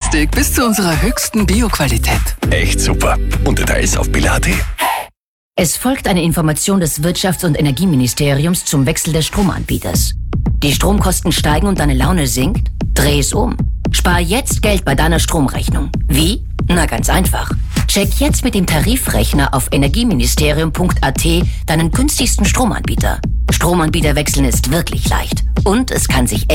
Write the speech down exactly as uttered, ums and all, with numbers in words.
günstig bis zu unserer höchsten Bio-Qualität. Echt super. Und Details auf billa punkt at. Es folgt eine Information des Wirtschafts- und Energieministeriums zum Wechsel des Stromanbieters. Die Stromkosten steigen und deine Laune sinkt? Dreh es um. Spar jetzt Geld bei deiner Stromrechnung. Wie? Na ganz einfach. Check jetzt mit dem Tarifrechner auf energieministerium punkt at deinen günstigsten Stromanbieter. Stromanbieter wechseln ist wirklich leicht. Und es kann sich